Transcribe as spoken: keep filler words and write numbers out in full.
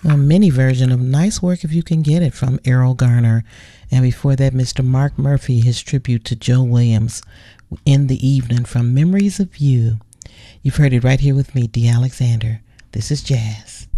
A mini version of Nice Work If You Can Get It from Errol Garner. And before that, Mister Mark Murphy, his tribute to Joe Williams, In the Evening from Memories of You. You've heard it right here with me, Dee Alexander. This is Jazz.